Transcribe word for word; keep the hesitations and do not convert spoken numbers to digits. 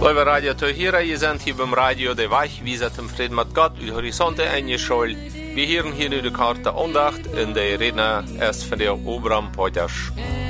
Lieve Radio Tohira, je zijn hier beim Radio de Weich, wie zet im Frieden mit Gott, die Horizonte eingeschaltet. Wir hören hier nu de Karte Andacht in der Redner erst von der Obram Poiters.